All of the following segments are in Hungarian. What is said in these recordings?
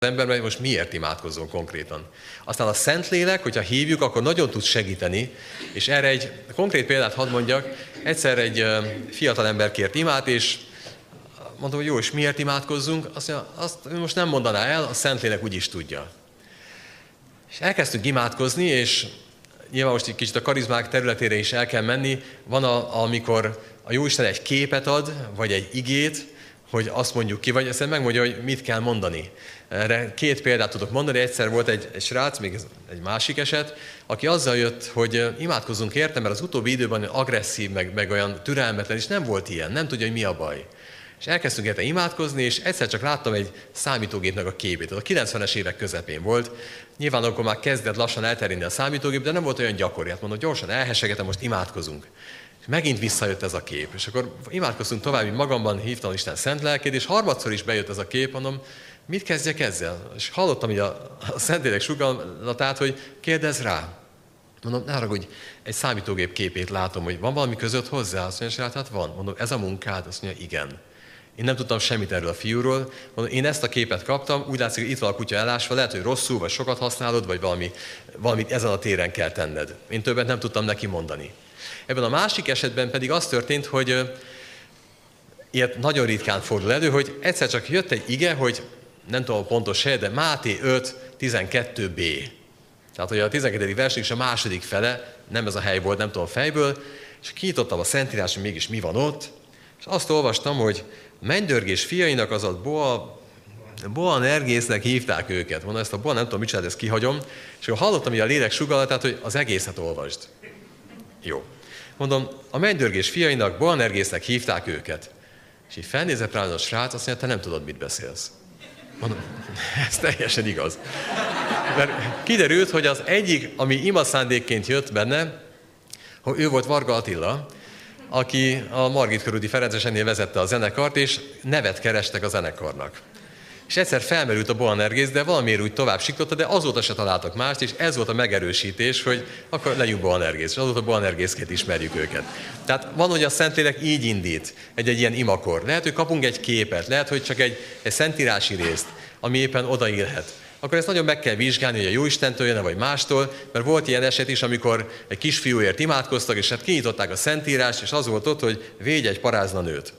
ember, mert most miért imádkozzon konkrétan. Aztán a Szentlélek, hogyha hívjuk, akkor nagyon tud segíteni, és erre egy konkrét példát hadd mondjak. Egyszer egy fiatal ember kért imát, és mondtam, hogy jó, és miért imádkozzunk? Azt mondja, azt most nem mondaná el, a Szentlélek úgyis tudja. És elkezdtünk imádkozni, és nyilván most egy kicsit a karizmák területére is el kell menni. Van, amikor a Jóisten egy képet ad, vagy egy igét, hogy azt mondjuk ki, vagy ezt megmondja, hogy mit kell mondani. Erre 2 példát tudok mondani. Egyszer volt egy srác, még egy másik eset, aki azzal jött, hogy imádkozzunk érte, mert az utóbbi időben agresszív, meg olyan türelmetlen, és nem volt ilyen, nem tudja, hogy mi a baj. És elkezdtünk érte imádkozni, és egyszer csak láttam egy számítógépnek a képét. Az a 90-es évek közepén volt. Nyilván akkor már kezdett lassan elterjedni a számítógép, de nem volt olyan gyakori. Hát mondom, gyorsan elhessegetem, most imádkozunk. És megint visszajött ez a kép. És akkor imádkoztunk tovább, hogy magamban hívtam Isten szent lelkét, és harmadszor is bejött ez a kép, mondom, mit kezdjek ezzel? És hallottam így a Szentlélek sugallatát, hogy kérdezz rá. Mondom, ne haragudj, egy számítógép képét látom, hogy van valami között hozzá? Azt mondja, hát van. Mondom, ez a munkád? Azt mondja, igen. Én nem tudtam semmit erről a fiúról. Mondom, én ezt a képet kaptam, úgy látszik, hogy itt van a kutya elásva, lehet, hogy rosszul, vagy sokat használod, vagy valamit ezen a téren kell tenned. Én többet nem tudtam neki mondani. Ebben a másik esetben pedig az történt, hogy ilyet nagyon ritkán fordul elő, hogy egyszer csak jött egy ige, hogy nem tudom a pontos hely, de Máté 5:12b. Tehát, hogy a 12. versnek is a második fele, nem ez a hely volt, nem tudom fejből, és kinyitottam a Szentírás, hogy mégis mi van ott, és azt olvastam, hogy Mennydörgés fiainak, azaz Boanergésznek hívták őket. Mondom, ezt a Boa nem tudom, mit csinál, ezt kihagyom, és akkor hallottam így a lélek sugallatát, hogy az egészet olvasd. Jó. Mondom, a Mennydörgés fiainak, Boanergésznek hívták őket. És így felnézett rá a srác, azt mondja, te nem tudod, mit beszélsz. Mondom, ez teljesen igaz. Mert kiderült, hogy az egyik, ami imaszándékként jött benne, hogy ő volt Varga Attila, aki a Margit körúti Ferencesennél vezette a zenekart, és nevet kerestek a zenekarnak. És egyszer felmerült a Boanergész, de valamiért úgy tovább siktotta, de azóta se találtak mást, és ez volt a megerősítés, hogy akkor legyünk Boanergész, és azóta Boanergészként ismerjük őket. Tehát van, hogy a Szentlélek így indít egy ilyen imakor. Lehet, hogy kapunk egy képet, lehet, hogy csak egy szentírási részt, ami éppen odaillhet. Akkor ezt nagyon meg kell vizsgálni, hogy a Jóistentől jön, vagy mástól, mert volt ilyen eset is, amikor egy kisfiúért imádkoztak, és hát kinyitották a Szentírást, és az volt ott, hogy védj egy parázna nőt.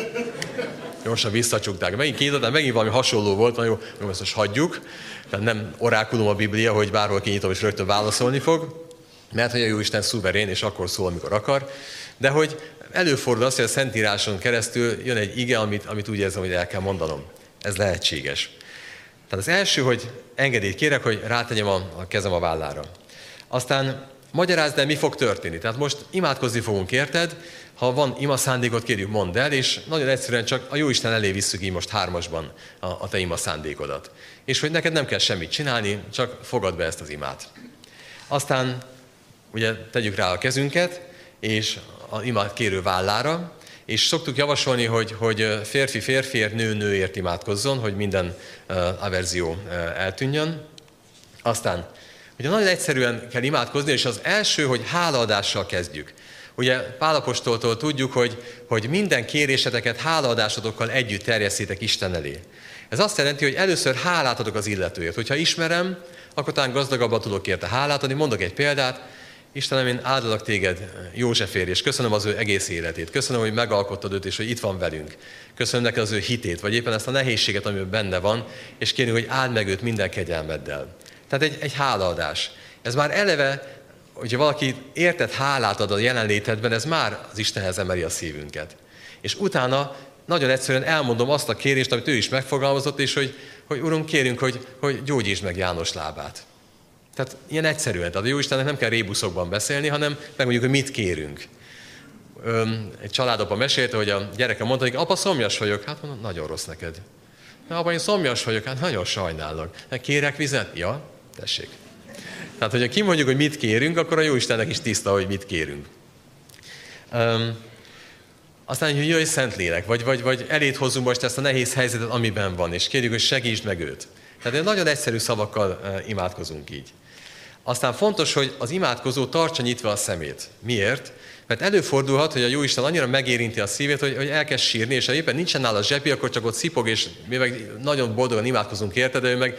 Gyorsan visszacsukták. Megint kinyitották, megint valami hasonló volt, na jó, ezt most hagyjuk. Tehát nem orákulum a Biblia, hogy bárhol kinyitom, és rögtön válaszolni fog, mert hogy a Jóisten szuverén, és akkor szól, amikor akar. De hogy előfordul az, hogy a Szentíráson keresztül jön egy ige, amit úgy érzem, hogy el kell mondanom. Ez lehetséges. Tehát az első, hogy engedélyt kérek, hogy rátegyem a kezem a vállára. Aztán magyarázd el, mi fog történni. Tehát most imádkozni fogunk, érted? Ha van ima szándékot, kérjük, mondd el, és nagyon egyszerűen csak a Jóisten elé visszük így most 3-asban a te ima szándékodat. És hogy neked nem kell semmit csinálni, csak fogad be ezt az imát. Aztán ugye tegyük rá a kezünket, és az imát kérő vállára, és szoktuk javasolni, hogy férfi férfiért, nő nőért imádkozzon, hogy minden averzió eltűnjön. Aztán ugye nagyon egyszerűen kell imádkozni, és az első, hogy hálaadással kezdjük. Ugye Pál apostoltól tudjuk, hogy minden kéréseteket hálaadásotokkal együtt terjesszétek Isten elé. Ez azt jelenti, hogy először hálát adok az illetőért. Hogyha ismerem, akkor talán gazdagabban tudok érte hálát adni. Mondok egy példát. Istenem, én áldalak téged Józsefért, és köszönöm az ő egész életét. Köszönöm, hogy megalkottad őt, és hogy itt van velünk. Köszönöm neki az ő hitét, vagy éppen ezt a nehézséget, amiben benne van, és kérünk, hogy áld meg őt minden kegyelmeddel. Tehát egy hálaadás. Ez már eleve, hogyha valaki érted hálát ad a jelenlétedben, ez már az Istenhez emeli a szívünket. És utána nagyon egyszerűen elmondom azt a kérést, amit ő is megfogalmazott, és hogy Urunk, kérünk, hogy gyógyítsd meg János lábát. Tehát ilyen egyszerűen. Tehát a Jóistennek nem kell rébuszokban beszélni, hanem megmondjuk, hogy mit kérünk. Egy családapa mesélte, hogy a gyereke mondta, hogy apa, szomjas vagyok. Hát mondom, nagyon rossz neked. Apa, én szomjas vagyok, hát nagyon sajnálok. Kérek vizet? Ja, tessék. Tehát, hogyha kimondjuk, hogy mit kérünk, akkor a Jóistennek is tiszta, hogy mit kérünk. Aztán, hogy jöjj Szentlélek, vagy elét hozzunk most ezt a nehéz helyzetet, amiben van, és kérjük, hogy segítsd meg őt. Tehát nagyon egyszerű szavakkal imádkozunk így. Aztán fontos, hogy az imádkozó tartsa nyitva a szemét. Miért? Mert előfordulhat, hogy a Jóisten annyira megérinti a szívét, hogy elkezd sírni, és ha éppen nincsen nála zsepi, akkor csak ott szipog, és mi meg nagyon boldogan imádkozunk érte, de ő meg